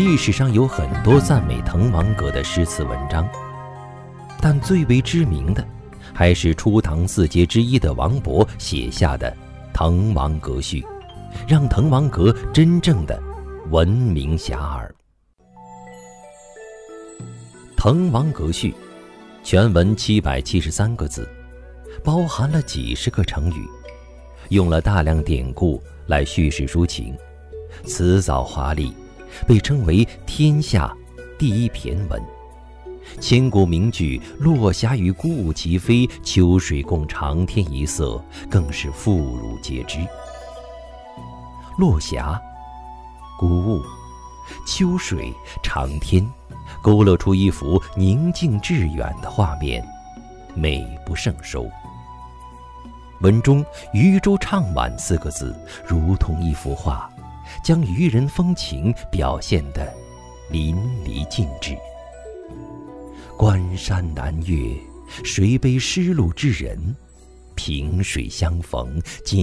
历史上有很多赞美滕王阁的诗词文章，但最为知名的还是初唐四杰之一的王勃写下的《滕王阁序》，让滕王阁真正的闻名遐迩。《滕王阁序》全文773个字，包含了几十个成语，用了大量典故来叙事抒情，辞藻华丽，被称为天下第一骈文。千古名句“落霞与孤鹜齐飞，秋水共长天一色”更是妇孺皆知。落霞、孤鹜、秋水、长天，勾勒出一幅宁静致远的画面，美不胜收。文中“渔舟唱晚”4个字如同一幅画，将渔人风情表现得淋漓尽致。关山难越，谁悲失路之人？萍水相逢，